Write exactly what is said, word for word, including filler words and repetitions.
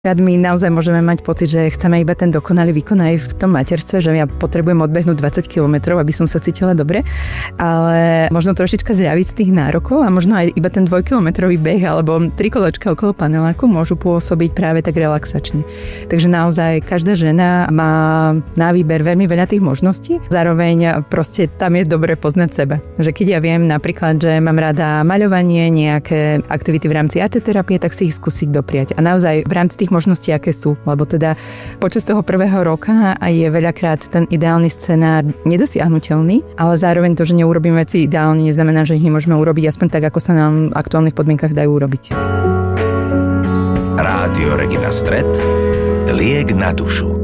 Rád my naozaj môžeme mať pocit, že chceme iba ten dokonalý výkon aj v tom materstve, že ja potrebujem odbehnúť dvadsať kilometrov, aby som sa cítila dobre, ale možno trošička zľaviť z tých nárokov a možno aj iba ten dvojkilometrový beh alebo tri kolečka okolo paneláku môžu pôsobiť práve tak relaxačne. Takže naozaj každá žena má na výber veľmi veľa tých možností. Zároveň proste tam je dobre poznať seba. Že keď ja viem napríklad, že mám rada maľovanie, nejaké aktivity v rámci arteterapie, tak si ich skúsiť dopriať. A naozaj v rámci tých možnosti, aké sú. Lebo teda počas toho prvého roka je veľakrát ten ideálny scenár nedosiahnuteľný, ale zároveň to, že neurobíme veci ideálne, neznamená, že ich nemôžeme urobiť aspoň tak, ako sa nám v aktuálnych podmienkach dajú urobiť. Rádio Regina Stret, liek na dušu.